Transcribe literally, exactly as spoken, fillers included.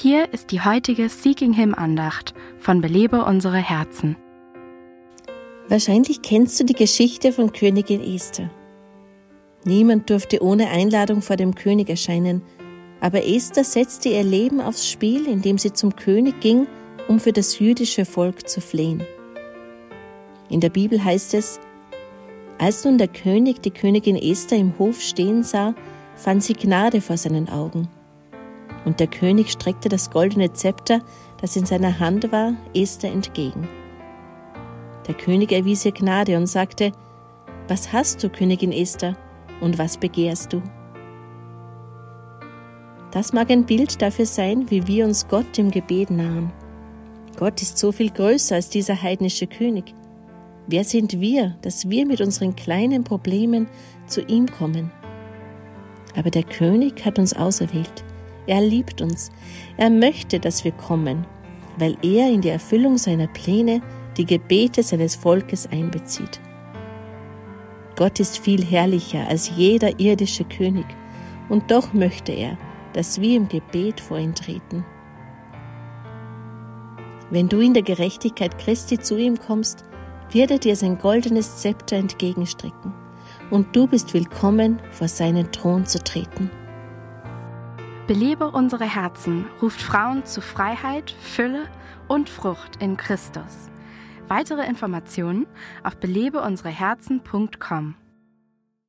Hier ist die heutige Seeking Him Andacht von Belebe unsere Herzen. Wahrscheinlich kennst du die Geschichte von Königin Esther. Niemand durfte ohne Einladung vor dem König erscheinen, aber Esther setzte ihr Leben aufs Spiel, indem sie zum König ging, um für das jüdische Volk zu flehen. In der Bibel heißt es: Als nun der König die Königin Esther im Hof stehen sah, fand sie Gnade vor seinen Augen. Und der König streckte das goldene Zepter, das in seiner Hand war, Esther entgegen. Der König erwies ihr Gnade und sagte: Was hast du, Königin Esther, und was begehrst du? Das mag ein Bild dafür sein, wie wir uns Gott im Gebet nahen. Gott ist so viel größer als dieser heidnische König. Wer sind wir, dass wir mit unseren kleinen Problemen zu ihm kommen? Aber der König hat uns auserwählt. Er liebt uns. Er möchte, dass wir kommen, weil er in die Erfüllung seiner Pläne die Gebete seines Volkes einbezieht. Gott ist viel herrlicher als jeder irdische König, und doch möchte er, dass wir im Gebet vor ihn treten. Wenn du in der Gerechtigkeit Christi zu ihm kommst, wird er dir sein goldenes Zepter entgegenstrecken, und du bist willkommen, vor seinen Thron zu treten. Belebe unsere Herzen ruft Frauen zu Freiheit, Fülle und Frucht in Christus. Weitere Informationen auf belebe unsere herzen punkt com.